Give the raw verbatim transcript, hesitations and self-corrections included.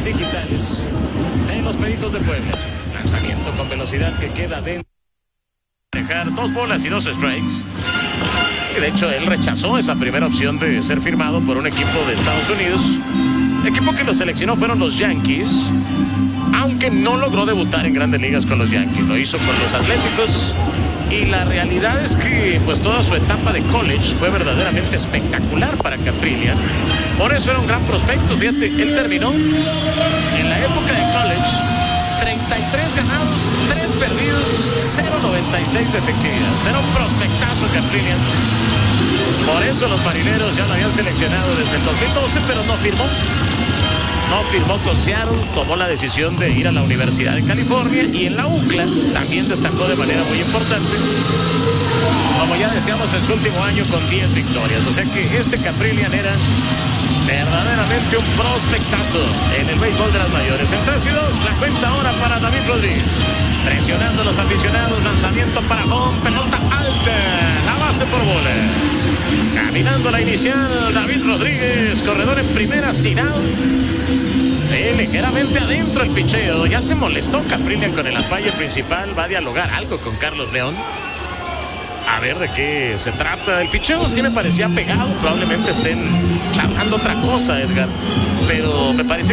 digitales de los Pericos de Puebla. Lanzamiento con velocidad que queda dentro. Dejar dos bolas y dos strikes. Y de hecho él rechazó esa primera opción de ser firmado por un equipo de Estados Unidos. El equipo que lo seleccionó fueron los Yankees, aunque no logró debutar en Grandes Ligas con los Yankees. Lo hizo con los Atléticos. Y la realidad es que pues toda su etapa de college fue verdaderamente espectacular para Caprillia. Por eso era un gran prospecto. Fíjate, él terminó en la época de college treinta y tres ganados, tres perdidos, cero punto noventa y seis de efectividad. Era un prospectazo Caprillia. Por eso los marineros ya lo habían seleccionado desde el dos mil doce, pero no firmó. No firmó con Seattle, tomó la decisión de ir a la Universidad de California y en la U C L A también destacó de manera muy importante. Como ya decíamos, en su último año con diez victorias. O sea que este Caprillian era verdaderamente un prospectazo en el béisbol de las mayores. En tres y dos, la cuenta ahora para David Rodríguez. Presionando a los aficionados, lanzamiento para home, pelota alta, la base por bolas. Caminando la inicial, David Rodríguez, corredor en primera, sin out. Sí, ligeramente adentro el picheo. Ya se molestó Caprillian con el umpire principal. Va a dialogar algo con Carlos León. A ver de qué se trata. El picheo sí me parecía pegado. Probablemente estén charlando otra cosa, Edgar. Pero me parece